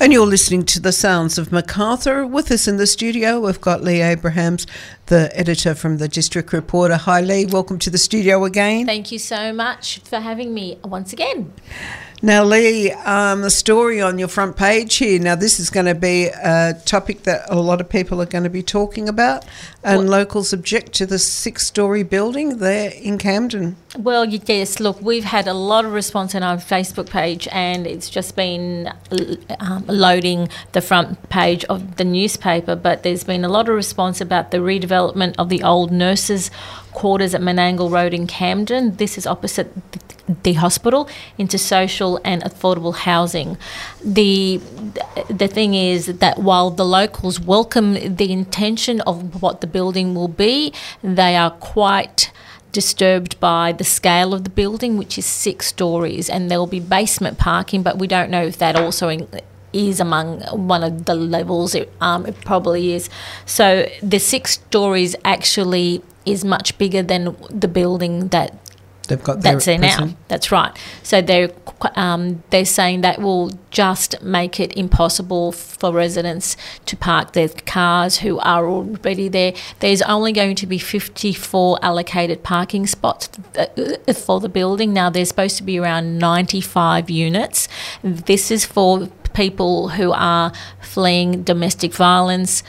And you're listening to The Sounds of Macarthur. With us in the studio, we've got Lee Abrahams, the editor from the District Reporter. Hi, Lee. Welcome to the studio again. Thank you so much for having me once again. Now, Lee, the story on your front page here, now this is going to be a topic that a lot of people are going to be talking about, and locals object to the 6-storey building there in Camden. Well, yes, look, we've had a lot of response on our Facebook page, and it's just been loading the front page of the newspaper, but there's been a lot of response about the redevelopment of the old nurses' quarters at Menangle Road in Camden. This is opposite the hospital, into social and affordable housing. The thing is that while the locals welcome the intention of what the building will be, they are quite disturbed by the scale of the building, which is 6 stories, and there will be basement parking, but we don't know if that also is among one of the levels. It probably is. So the 6 stories actually is much bigger than the building that they've got that's there now. That's right. So they're saying that will just make it impossible for residents to park their cars who are already there. There's only going to be 54 allocated parking spots for the building. Now, there's supposed to be around 95 units. This is for people who are fleeing domestic violence,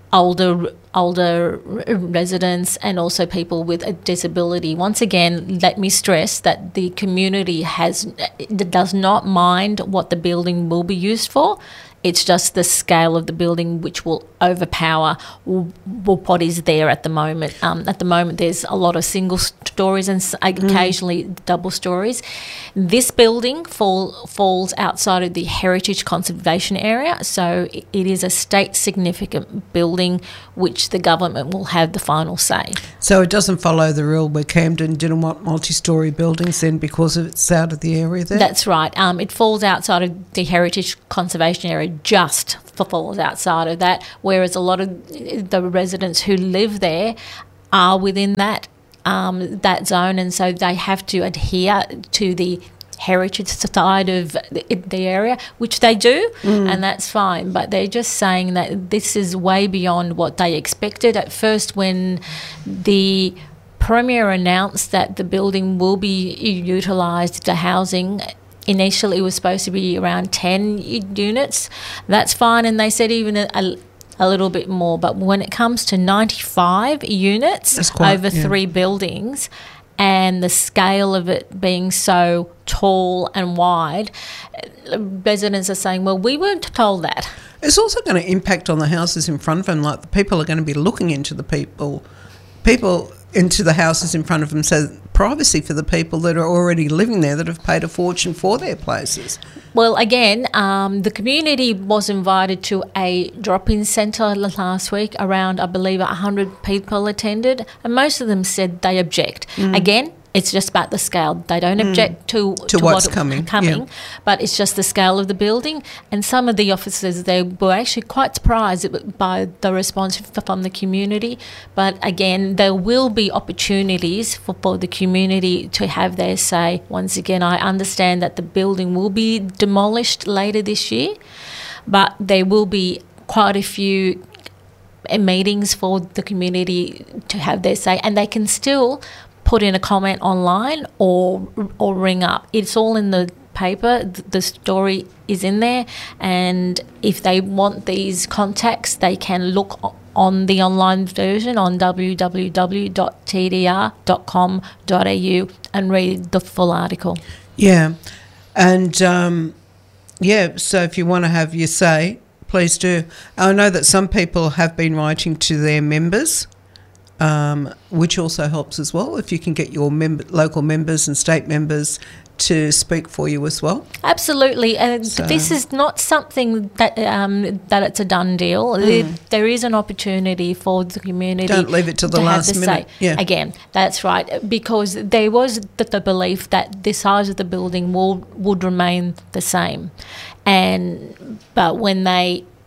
older residents, and also people with a disability. Once again, let me stress that the community does not mind what the building will be used for. It's just the scale of the building which will overpower what is there at the moment. At the moment, there's a lot of single stories and occasionally double stories. This building falls outside of the heritage conservation area, so it is a state significant building which the government will have the final say. So it doesn't follow the rule where Camden didn't want multi-storey buildings then because it's out of the area there? That's right. It falls outside of the heritage conservation area, just falls outside of that, whereas a lot of the residents who live there are within that zone, and so they have to adhere to the heritage side of the area, which they do, and that's fine, but they're just saying that this is way beyond what they expected. At first, when the Premier announced that the building will be utilised for housing, initially it was supposed to be around 10 units. That's fine, and they said even a little bit more. But when it comes to 95 units over 3 buildings, and the scale of it being so tall and wide, residents are saying, well, we weren't told that. It's also going to impact on the houses in front of them. Like, the people are going to be looking into the people into the houses in front of them, so privacy for the people that are already living there that have paid a fortune for their places. Well, again, the community was invited to a drop-in centre last week. Around, I believe, 100 people attended, and most of them said they object. Again, it's just about the scale. They don't object to what's coming, but it's just the scale of the building. And some of the officers, they were actually quite surprised by the response from the community. But again, there will be opportunities for the community to have their say. Once again, I understand that the building will be demolished later this year, but there will be quite a few meetings for the community to have their say, and they can still put in a comment online or ring up. It's all in the paper. The story is in there, and if they want these contacts, they can look on the online version on www.tdr.com.au and read the full article. Yeah, and so if you want to have your say, please do. I know that some people have been writing to their members, which also helps as well, if you can get your local members and state members to speak for you as well. Absolutely, and this is not something that it's a done deal. There is an opportunity for the community. Don't leave it to the last minute. Yeah. Again, that's right, because there was the belief that the size of the building would remain the same, but when they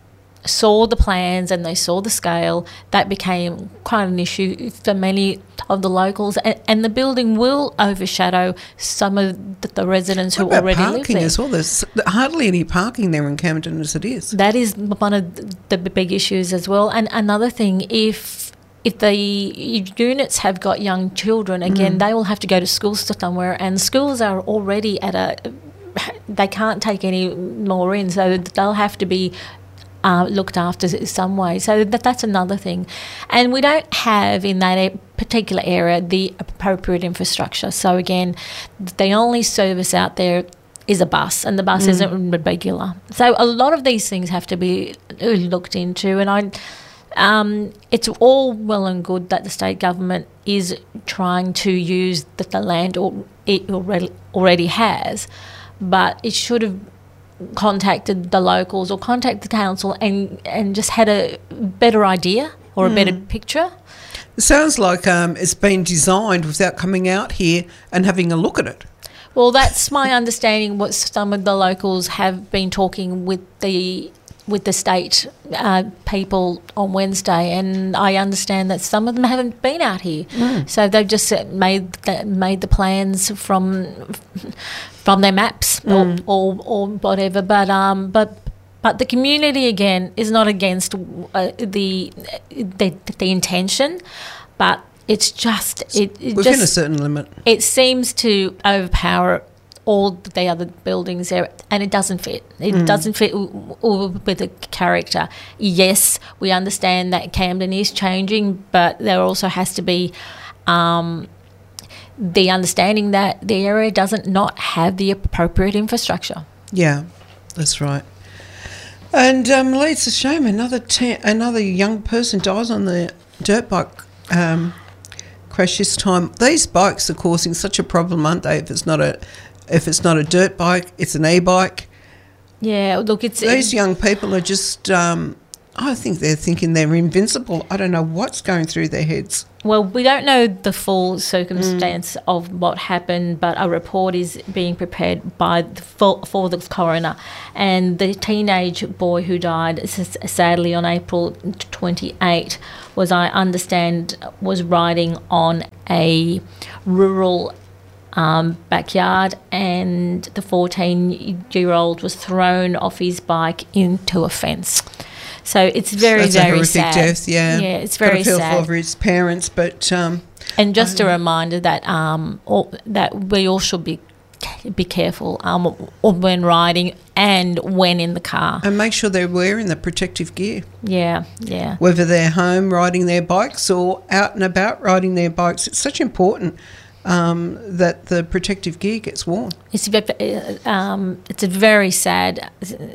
saw the plans and they saw the scale, that became quite an issue for many of the locals, and the building will overshadow some of the residents who What about already live parking there. as well? There's hardly any parking there in Camden as it is. That is one of the big issues as well. And another thing, if the units have got young children, again, they will have to go to schools somewhere, and schools are already they can't take any more in, so they'll have to be looked after some way. So that's another thing. And we don't have in that particular area the appropriate infrastructure. So again, the only service out there is a bus, and the bus isn't regular. So a lot of these things have to be looked into, and it's all well and good that the state government is trying to use the land it already has, but it should have contacted the locals or contacted the council and just had a better idea or a better picture. It sounds like it's been designed without coming out here and having a look at it. Well, that's my understanding. What some of the locals have been talking with the state people on Wednesday, and I understand that some of them haven't been out here, so they've just made the plans from their maps or whatever. But the community again is not against the intention, but it's just within a certain limit. It seems to overpower all the other buildings there, and it doesn't fit. It doesn't fit with the character. Yes, we understand that Camden is changing, but there also has to be the understanding that the area doesn't not have the appropriate infrastructure. Yeah, that's right. And Lee, it's a shame another young person dies on the dirt bike crash this time. These bikes are causing such a problem, aren't they? If it's not a dirt bike, it's an e-bike. Yeah, look, these young people are just. I think they're thinking they're invincible. I don't know what's going through their heads. Well, we don't know the full circumstance of what happened, but a report is being prepared for the coroner. And the teenage boy who died, sadly, on April 28, I understand, was riding on a rural backyard, and the 14-year-old was thrown off his bike into a fence. So it's very, very sad. That's a horrific death, yeah. Yeah, it's very sad. I feel for his parents, but... and just a reminder that that we all should be careful when riding and when in the car. And make sure they're wearing the protective gear. Yeah, yeah. Whether they're home riding their bikes or out and about riding their bikes, it's such important that the protective gear gets worn. It's a very sad,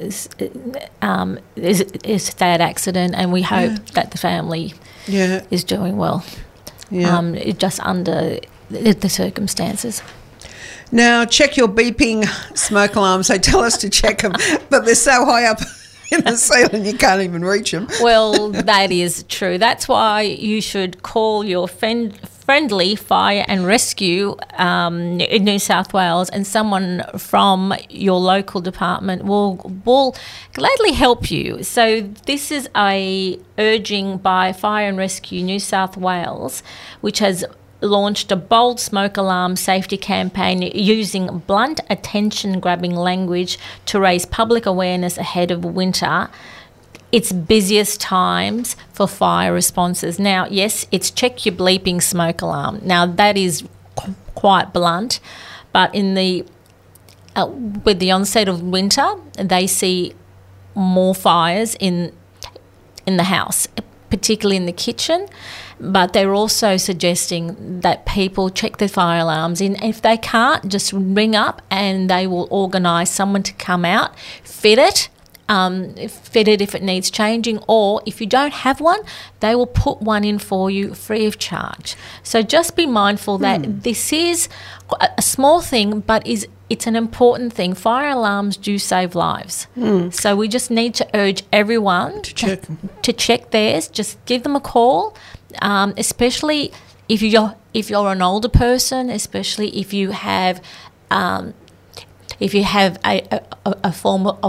sad accident, and we hope that the family is doing well. Yeah. Just under the circumstances. Now, check your beeping smoke alarms. They tell us to check them, but they're so high up in the ceiling you can't even reach them. Well, that is true. That's why you should call your friendly fire and rescue in New South Wales, and someone from your local department will gladly help you. So this is a urging by Fire and Rescue New South Wales, which has launched a bold smoke alarm safety campaign using blunt, attention-grabbing language to raise public awareness ahead of winter. It's busiest times for fire responses. Now, yes, it's check your bleeping smoke alarm. Now, that is quite blunt, but in the with the onset of winter, they see more fires in the house, particularly in the kitchen. But they're also suggesting that people check their fire alarms in. If they can't, just ring up and they will organise someone to come out, fit it if it needs changing, or if you don't have one, they will put one in for you free of charge. So just be mindful that this is a small thing, but it's an important thing. Fire alarms do save lives. So we just need to urge everyone to check theirs. Just give them a call, especially if you're an older person, especially if you have a form of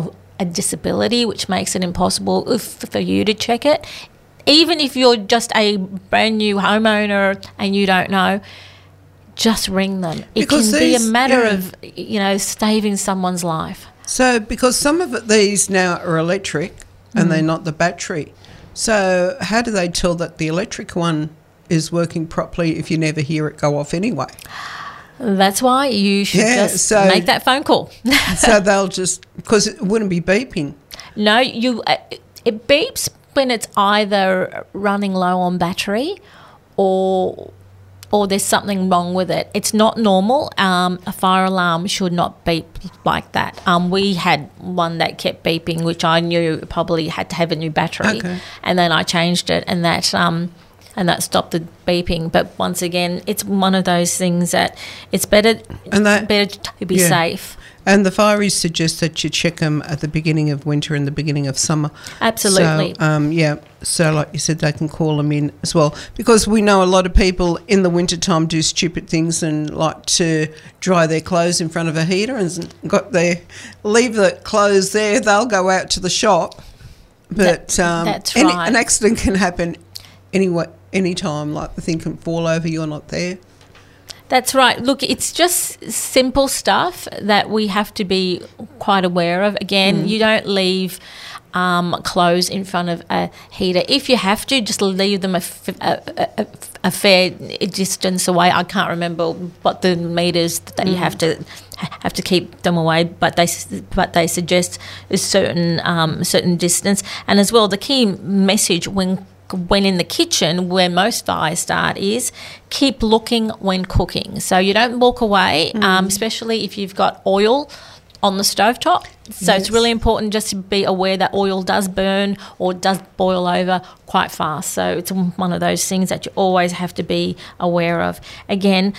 a disability, which makes it impossible for you to check it. Even if you're just a brand new homeowner and you don't know, just ring them. It can be a matter of, saving someone's life. So because some of these now are electric and they're not the battery. So how do they tell that the electric one is working properly if you never hear it go off anyway? That's why you should make that phone call. So they'll just, because it wouldn't be beeping. No, it beeps when it's either running low on battery or there's something wrong with it. It's not normal. A fire alarm should not beep like that. We had one that kept beeping, which I knew probably had to have a new battery. Okay. And then I changed it, and that stopped the beeping. But once again, it's one of those things that it's better to be safe. And the fireys suggest that you check them at the beginning of winter and the beginning of summer. Absolutely. So, so like you said, they can call them in as well. Because we know a lot of people in the wintertime do stupid things and like to dry their clothes in front of a heater and leave the clothes there. They'll go out to the shop. But that's right. An accident can happen anytime, like the thing can fall over, you're not there. That's right. Look, it's just simple stuff that we have to be quite aware of. Again, you don't leave clothes in front of a heater. If you have to, just leave them a fair distance away. I can't remember what the meters that you have to keep them away, but they suggest a certain distance. And as well, the key message when in the kitchen, where most fires start, is keep looking when cooking. So you don't walk away, especially if you've got oil on the stovetop. So it's really important just to be aware that oil does burn or does boil over quite fast. So it's one of those things that you always have to be aware of. Again,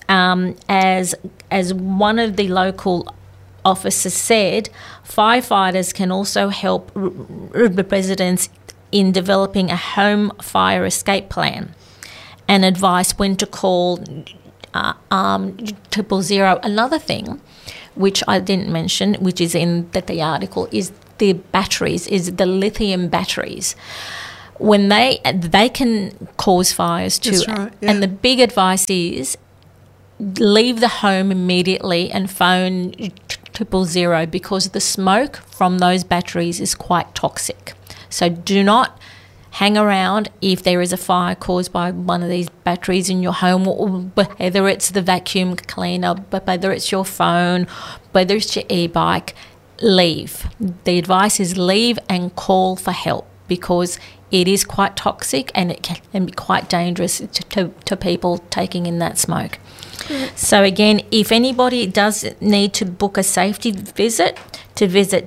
as one of the local officers said, firefighters can also help residents in developing a home fire escape plan and advice when to call 000. Another thing, which I didn't mention, which is in the article, is the batteries, is the lithium batteries. When they can cause fires too. That's right, yeah. And the big advice is leave the home immediately and phone 000 because the smoke from those batteries is quite toxic. So do not hang around if there is a fire caused by one of these batteries in your home, whether it's the vacuum cleaner, whether it's your phone, whether it's your e-bike. Leave. The advice is leave and call for help because it is quite toxic and it can be quite dangerous to people taking in that smoke. So again, if anybody does need to book a safety visit, to visit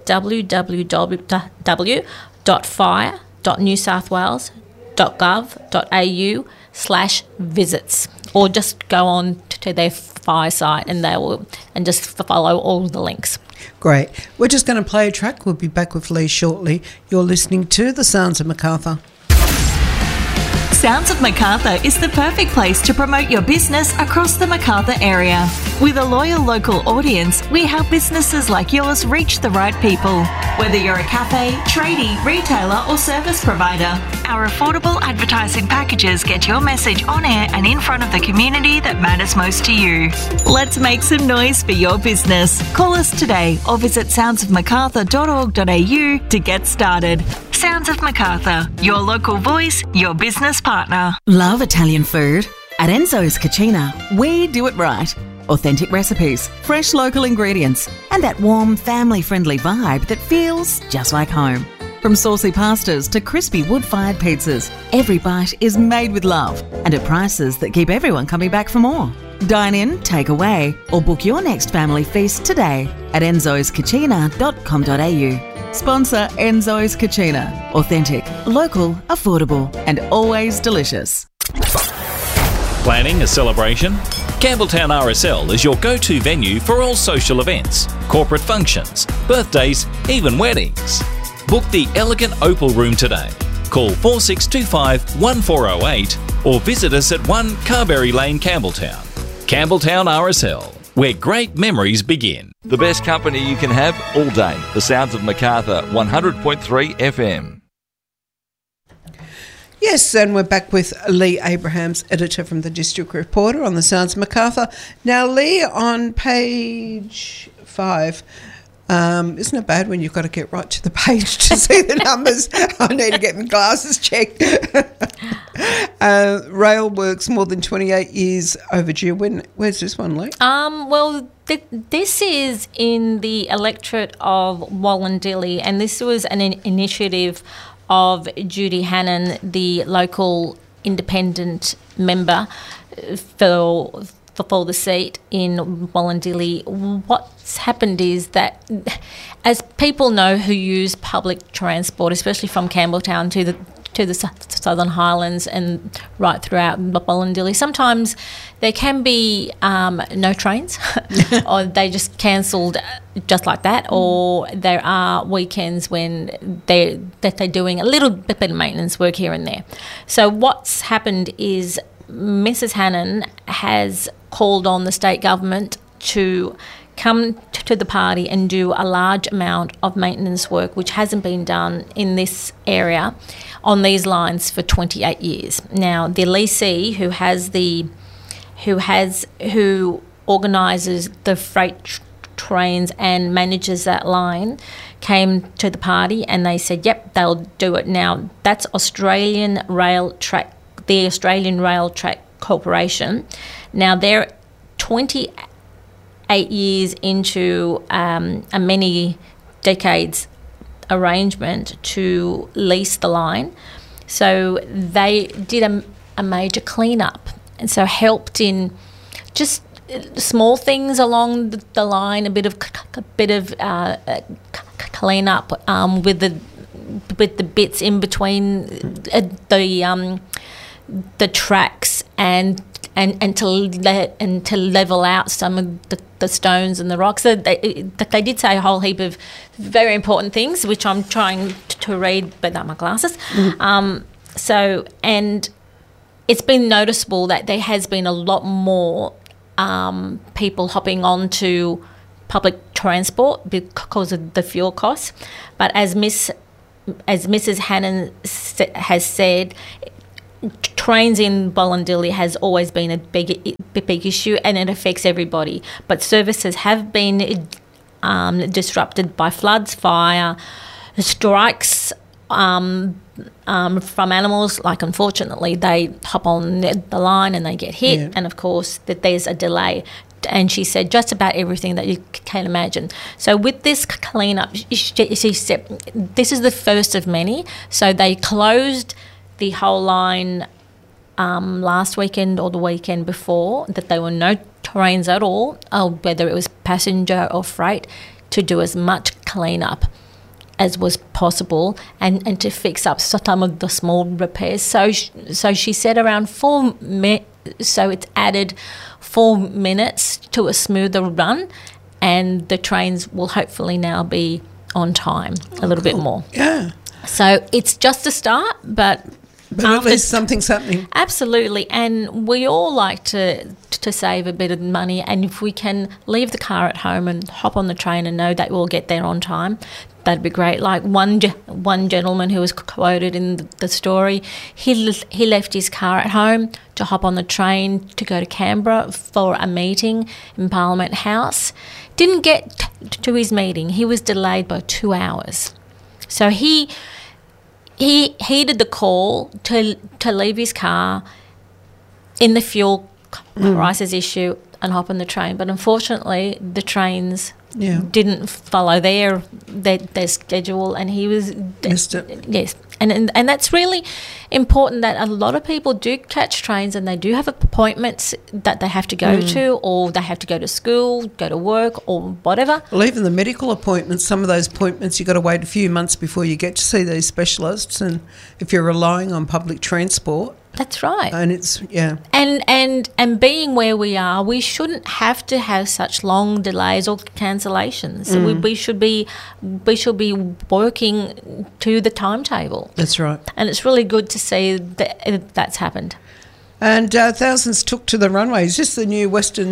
www.fire.newsouthwales.gov.au/visits, or just go on to their fire site and just follow all the links. Great. We're just going to play a track. We'll be back with Lee shortly. You're listening to The Sounds of Macarthur. Sounds of Macarthur is the perfect place to promote your business across the Macarthur area. With a loyal local audience, we help businesses like yours reach the right people. Whether you're a cafe, tradie, retailer or service provider, our affordable advertising packages get your message on air and in front of the community that matters most to you. Let's make some noise for your business. Call us today or visit soundsofmacarthur.org.au to get started. Sounds of Macarthur, your local voice, your business partner. Love Italian food? At Enzo's Cucina, we do it right. Authentic recipes, fresh local ingredients, and that warm, family-friendly vibe that feels just like home. From saucy pastas to crispy wood-fired pizzas, every bite is made with love and at prices that keep everyone coming back for more. Dine in, take away, or book your next family feast today at enzoscucina.com.au. Sponsor Enzo's Cucina. Authentic, local, affordable, and always delicious. Planning a celebration? Campbelltown RSL is your go-to venue for all social events, corporate functions, birthdays, even weddings. Book the elegant Opal Room today. Call 4625 1408 or visit us at 1 Carberry Lane, Campbelltown. Campbelltown RSL, where great memories begin. The best company you can have all day. The Sounds of Macarthur, 100.3 FM. Yes, and we're back with Lee Abrahams, editor from the District Reporter on the Sounds of Macarthur. Now, Lee, on page 5, isn't it bad when you've got to get right to the page to see the numbers? I need to get my glasses checked. Rail works more than 28 years overdue. Where's this one, Lee? This is in the electorate of Wallandilly, and this was an initiative of Judy Hannon, the local independent member for the seat in Wallandilly. What's happened is that, as people know who use public transport, especially from Campbelltown to the Southern Highlands and right throughout Wallandilly, sometimes there can be no trains or they just cancelled just like that, or there are weekends when they're doing a little bit of maintenance work here and there. So what's happened is Mrs. Hannon has called on the state government to come to the party and do a large amount of maintenance work, which hasn't been done in this area on these lines for 28 years. Now, the lessee who organises the freight trains and manages that line came to the party and they said, yep, they'll do it. Now, that's the Australian Rail Track Corporation. Now, they're 28 years into a many decades arrangement to lease the line. So they did a major clean-up, and so helped in just small things along the line, a bit of clean-up with the bits in between the tracks and to level out some of the stones and the rocks. So they did say a whole heap of very important things, which I'm trying to read without my glasses. Mm-hmm. And it's been noticeable that there has been a lot more people hopping onto public transport because of the fuel costs. But as Mrs. Hannon has said, trains in Wallandilly has always been a big issue, and it affects everybody. But services have been disrupted by floods, fire, strikes from animals. Like, unfortunately, they hop on the line and they get hit, yeah. And of course that there's a delay. And she said just about everything that you can imagine. So with this cleanup, she said this is the first of many. So they closed the whole line last weekend or the weekend before, that there were no trains at all, whether it was passenger or freight, to do as much clean-up as was possible and to fix up some of the small repairs. So she said around 4 minutes, so it's added 4 minutes to a smoother run, and the trains will hopefully now be on time a little bit more. Yeah. So it's just a start, but at least something's happening. Absolutely, and we all like to save a bit of money, and if we can leave the car at home and hop on the train and know that we'll get there on time, that'd be great. Like one gentleman who was quoted in the story, he left his car at home to hop on the train to go to Canberra for a meeting in Parliament House. Didn't get to his meeting. He was delayed by 2 hours. So he heeded the call to leave his car in the fuel crisis issue and hop on the train. But unfortunately, the trains didn't follow their schedule, and he was missed it. Yes, and that's really important, that a lot of people do catch trains and they do have appointments that they have to go to, or they have to go to school, go to work, or whatever. Well, even the medical appointments, some of those appointments you've got to wait a few months before you get to see these specialists, and if you're relying on public transport. That's right. And it's, And being where we are, we shouldn't have to have such long delays or cancellations. We should be working to the timetable. That's right. And it's really good to see that that's happened. And thousands took to the runway. Is this the new Western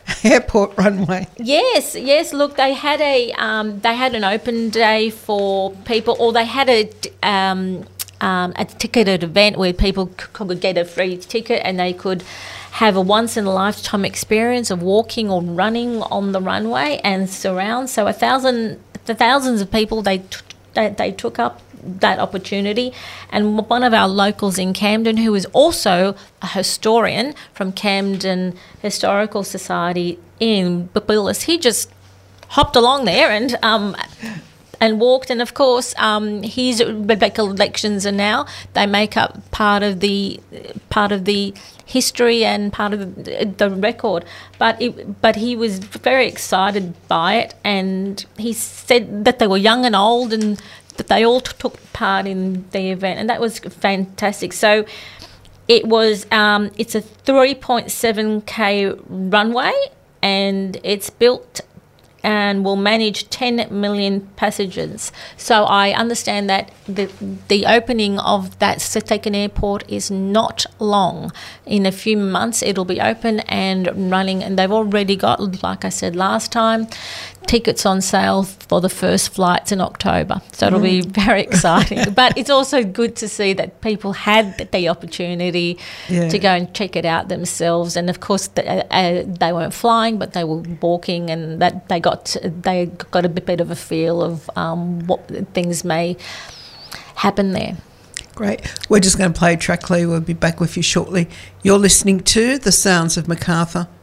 airport runway. Yes. Look, they had an open day for people, or they had a ticketed event where people could get a free ticket and they could have a once-in-a-lifetime experience of walking or running on the runway and surround. So thousands of people, they took up that opportunity. And one of our locals in Camden, who is also a historian from Camden Historical Society in Bibillus, he just hopped along there and walked. And of course, his recollections are now, they make up part of the history and part of the record. But he was very excited by it, and he said that they were young and old and that they all took part in the event, and that was fantastic. So it was it's a 3.7k runway, and it's built and will manage 10 million passengers. So I understand that the opening of that Stetteken Airport is not long. In a few months it'll be open and running, and they've already got, like I said last time, tickets on sale for the first flights in October. So it'll be very exciting. But it's also good to see that people had the opportunity to go and check it out themselves. And of course they weren't flying, but they were walking, and that they got a bit of a feel of what things may happen there. Great. We're just going to play a track, Lee. We'll be back with you shortly. You're listening to The Sounds of Macarthur.